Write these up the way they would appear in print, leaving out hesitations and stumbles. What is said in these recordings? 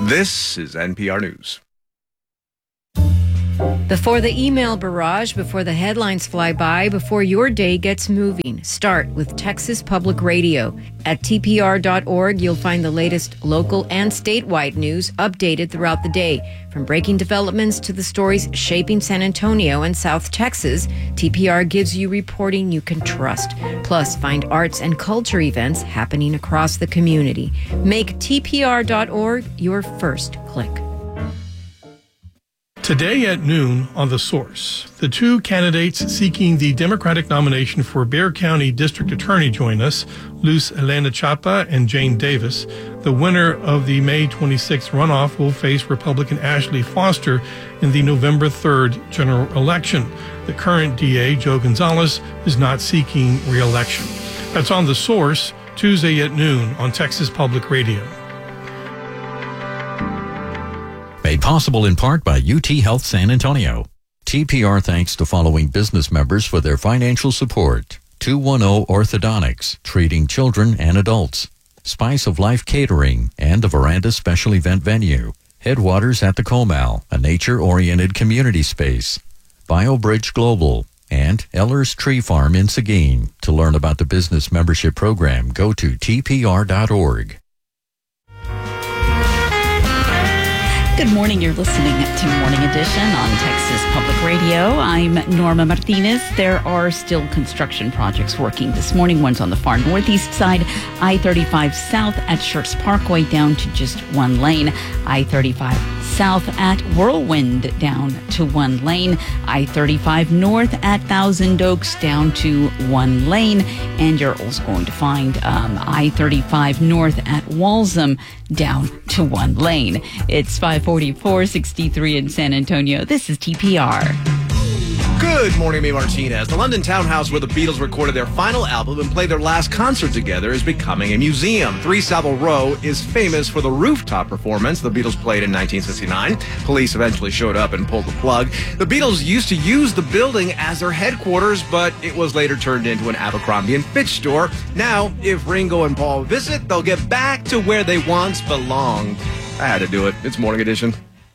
This is NPR News. Before the email barrage, before the headlines fly by, before your day gets moving, start with Texas Public Radio. At TPR.org, you'll find the latest local and statewide news updated throughout the day. From breaking developments to the stories shaping San Antonio and South Texas, TPR gives you reporting you can trust. Plus, find arts and culture events happening across the community. Make TPR.org your first click. Today at noon on The Source, the two candidates seeking the Democratic nomination for Bexar County District Attorney join us, Luz Helena Chapa and Jane Davis. The winner of the May 26th runoff will face Republican Ashley Foster in the November 3rd general election. The current DA, Joe Gonzalez, is not seeking re-election. That's on The Source, Tuesday at noon on Texas Public Radio. Made possible in part by UT Health San Antonio. TPR thanks the following business members for their financial support. 210 Orthodontics, treating children and adults. Spice of Life Catering and the Veranda Special Event Venue. Headwaters at the Comal, a nature-oriented community space. BioBridge Global and Eller's Tree Farm in Seguin. To learn about the business membership program, go to tpr.org. Good morning. You're listening to Morning Edition on Texas Public Radio. I'm Norma Martinez. There are still construction projects working this morning. One's on the far northeast side, I-35 south at Schertz Parkway down to just one lane. I-35 south at Whirlwind down to one lane. I-35 north at Thousand Oaks down to one lane. And you're also going to find I-35 north at Walsham down to one lane. It's 5:44, in San Antonio. This is TPR. Good morning, May Martinez. The London townhouse where the Beatles recorded their final album and played their last concert together is becoming a museum. 3 Savile Row is famous for the rooftop performance the Beatles played in 1969. Police eventually showed up and pulled the plug. The Beatles used to use the building as their headquarters, but it was later turned into an Abercrombie & Fitch store. Now, if Ringo and Paul visit, they'll get back to where they once belonged. I had to do it. It's Morning Edition.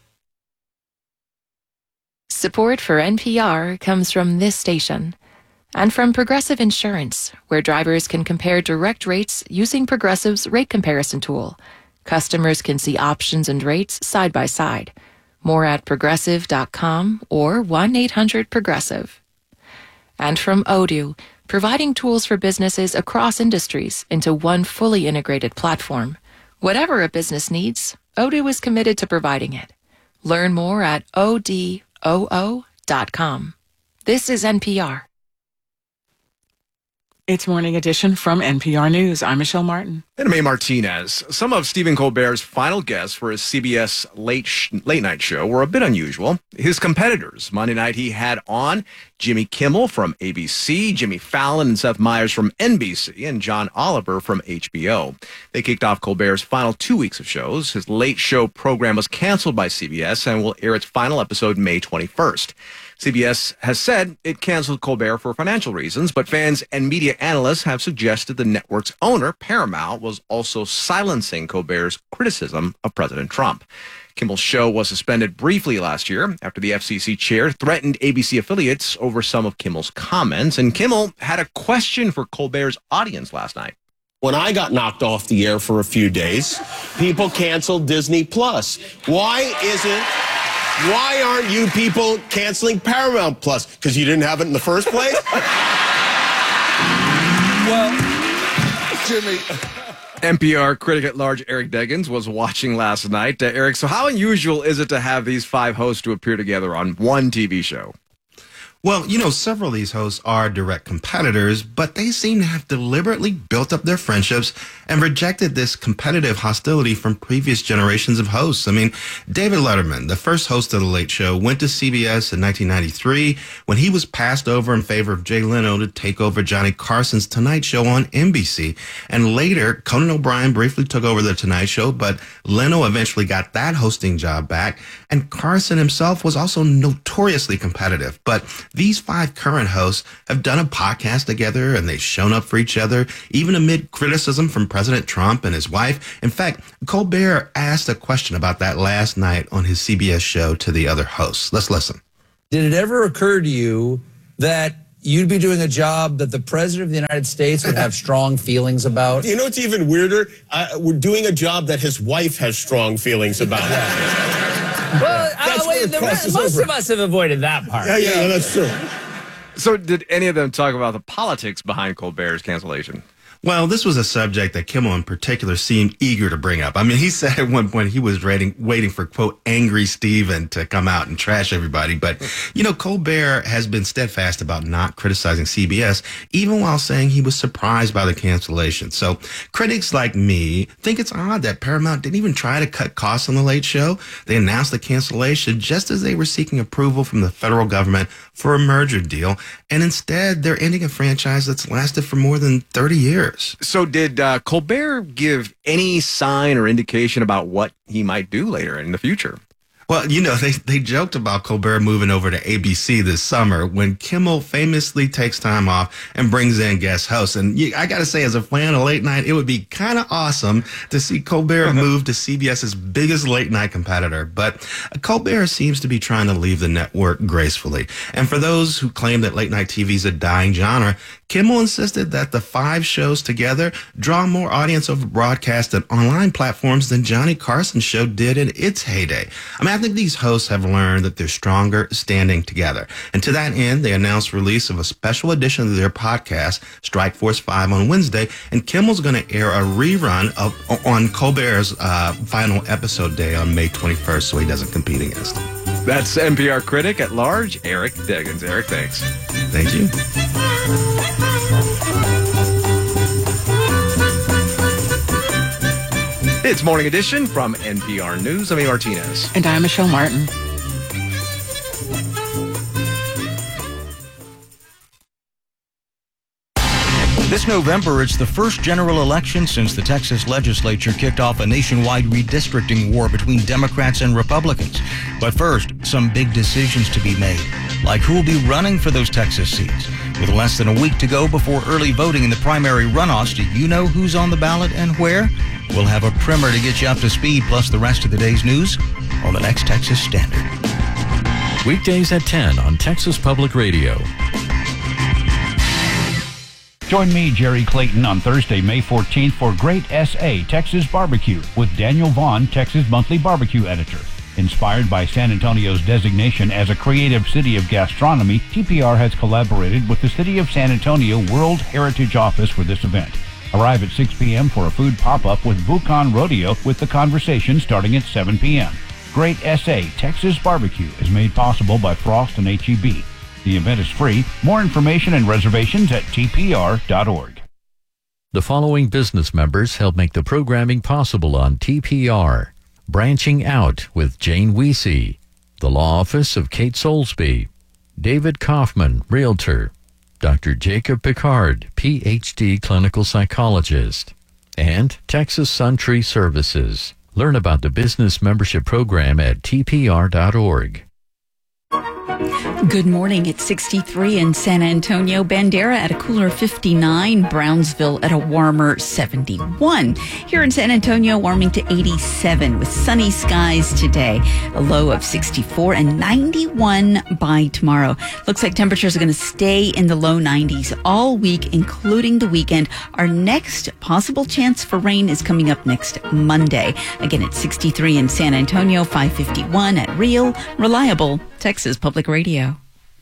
Support for NPR comes from this station and from Progressive Insurance, where drivers can compare direct rates using Progressive's rate comparison tool. Customers can see options and rates side by side. More at progressive.com or 1-800-PROGRESSIVE. And from Odoo, providing tools for businesses across industries into one fully integrated platform. Whatever a business needs, Odoo is committed to providing it. Learn more at odoo.com. This is NPR. It's Morning Edition from NPR News. I'm Michelle Martin. And May Martinez. Some of Stephen Colbert's final guests for his CBS late night show were a bit unusual. His competitors. Monday night he had on Jimmy Kimmel from ABC, Jimmy Fallon and Seth Meyers from NBC, and John Oliver from HBO. They kicked off Colbert's final 2 weeks of shows. His late show program was canceled by CBS and will air its final episode May 21st. CBS has said it canceled Colbert for financial reasons, but fans and media analysts have suggested the network's owner, Paramount, was also silencing Colbert's criticism of President Trump. Kimmel's show was suspended briefly last year after the FCC chair threatened ABC affiliates over some of Kimmel's comments, and Kimmel had a question for Colbert's audience last night. When I got knocked off the air for a few days, people canceled Disney Plus. Why aren't you people canceling Paramount Plus? Because you didn't have it in the first place? Well, Jimmy. NPR critic at large Eric Deggans was watching last night. Eric, so how unusual is it to have these 5 hosts to appear together on one TV show? Well, several of these hosts are direct competitors, but they seem to have deliberately built up their friendships and rejected this competitive hostility from previous generations of hosts. I mean, David Letterman, the first host of The Late Show, went to CBS in 1993 when he was passed over in favor of Jay Leno to take over Johnny Carson's Tonight Show on NBC. And later, Conan O'Brien briefly took over The Tonight Show, but Leno eventually got that hosting job back. And Carson himself was also notoriously competitive. But these 5 current hosts have done a podcast together, and they've shown up for each other, even amid criticism from President Trump and his wife. In fact, Colbert asked a question about that last night on his CBS show to the other hosts. Let's listen. Did it ever occur to you that you'd be doing a job that the President of the United States would have strong feelings about? You know what's even weirder? We're doing a job that his wife has strong feelings about. Well, most of us have avoided that part. Yeah, that's true. So did any of them talk about the politics behind Colbert's cancellation? Well, this was a subject that Kimmel in particular seemed eager to bring up. I mean, he said at one point he was waiting for, quote, angry Steven to come out and trash everybody. But, you know, Colbert has been steadfast about not criticizing CBS, even while saying he was surprised by the cancellation. So critics like me think it's odd that Paramount didn't even try to cut costs on The Late Show. They announced the cancellation just as they were seeking approval from the federal government for a merger deal. And instead, they're ending a franchise that's lasted for more than 30 years. So did Colbert give any sign or indication about what he might do later in the future? Well, you know, they joked about Colbert moving over to ABC this summer when Kimmel famously takes time off and brings in guest hosts. And I got to say, as a fan of late night, it would be kind of awesome to see Colbert move to CBS's biggest late night competitor. But Colbert seems to be trying to leave the network gracefully. And for those who claim that late night TV is a dying genre, Kimmel insisted that the 5 shows together draw more audience over broadcast and online platforms than Johnny Carson's show did in its heyday. I mean, I think these hosts have learned that they're stronger standing together. And to that end, they announced release of a special edition of their podcast, Strike Force 5, on Wednesday. And Kimmel's going to air a rerun on Colbert's final episode day on May 21st, so he doesn't compete against him. That's NPR critic at large, Eric Deggans. Eric, thanks. Thank you. It's Morning Edition from NPR News. I'm Amy Martinez. And I'm Michelle Martin. This November, it's the first general election since the Texas legislature kicked off a nationwide redistricting war between Democrats and Republicans. But first, some big decisions to be made, like who will be running for those Texas seats. With less than a week to go before early voting in the primary runoffs, do you know who's on the ballot and where? We'll have a primer to get you up to speed, plus the rest of the day's news on the next Texas Standard. Weekdays at 10 on Texas Public Radio. Join me, Jerry Clayton, on Thursday, May 14th for Great SA Texas Barbecue with Daniel Vaughn, Texas Monthly Barbecue Editor. Inspired by San Antonio's designation as a creative city of gastronomy, TPR has collaborated with the City of San Antonio World Heritage Office for this event. Arrive at 6 p.m. for a food pop-up with Buchan Rodeo with the conversation starting at 7 p.m. Great SA Texas Barbecue is made possible by Frost and HEB. The event is free. More information and reservations at tpr.org. The following business members help make the programming possible on TPR. Branching Out with Jane Weesey, the Law Office of Kate Soulsby, David Kaufman, Realtor, Dr. Jacob Picard, Ph.D. Clinical Psychologist, and Texas Suntree Services. Learn about the business membership program at tpr.org. Good morning. It's 63 in San Antonio, Bandera at a cooler 59, Brownsville at a warmer 71. Here in San Antonio, warming to 87 with sunny skies today, a low of 64 and 91 by tomorrow. Looks like temperatures are going to stay in the low 90s all week, including the weekend. Our next possible chance for rain is coming up next Monday. Again, it's 63 in San Antonio, 551 at Real, Reliable Texas Public Radio.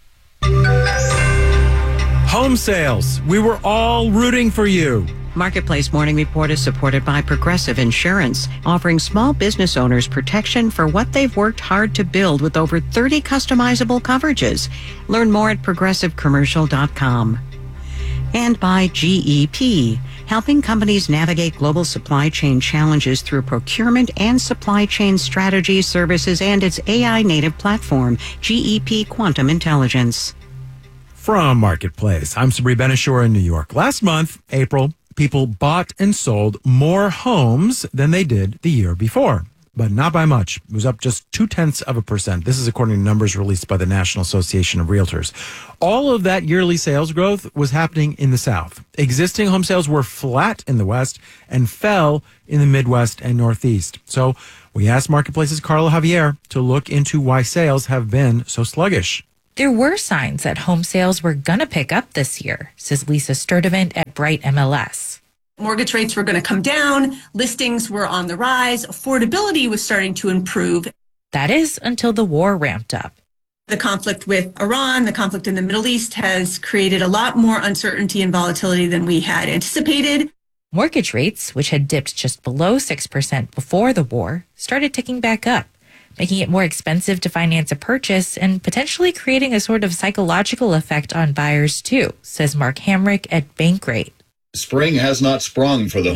Home sales. We were all rooting for you. Marketplace Morning Report is supported by Progressive Insurance, offering small business owners protection for what they've worked hard to build with over 30 customizable coverages. Learn more at progressivecommercial.com. And by GEP, helping companies navigate global supply chain challenges through procurement and supply chain strategy services and its AI-native platform, GEP Quantum Intelligence. From Marketplace, I'm Sabri Benishore in New York. Last month, April, people bought and sold more homes than they did the year before. but not by much. It was up just 0.2%. This is according to numbers released by the National Association of Realtors. All of that yearly sales growth was happening in the South. Existing home sales were flat in the West and fell in the Midwest and Northeast. So we asked Marketplace's Carla Javier to look into why sales have been so sluggish. There were signs that home sales were going to pick up this year, says Lisa Sturdivant at Bright MLS. Mortgage rates were going to come down, listings were on the rise, affordability was starting to improve. That is until the war ramped up. The conflict with Iran, the conflict in the Middle East has created a lot more uncertainty and volatility than we had anticipated. Mortgage rates, which had dipped just below 6% before the war, started ticking back up, making it more expensive to finance a purchase and potentially creating a sort of psychological effect on buyers too, says Mark Hamrick at Bankrate. Spring has not sprung for the